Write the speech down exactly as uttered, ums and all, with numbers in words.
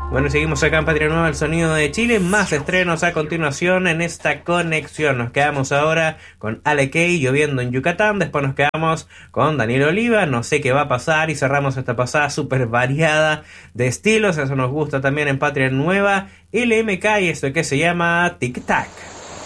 Bueno, seguimos acá en Patria Nueva, el sonido de Chile. Más estrenos a continuación en esta conexión. Nos quedamos ahora con Ale Kay, Lloviendo en Yucatán. Después nos quedamos con Daniel Oliva, No sé qué va a pasar. Y cerramos esta pasada súper variada de estilos. Eso nos gusta también en Patria Nueva. L M K y esto que se llama Tic Tac.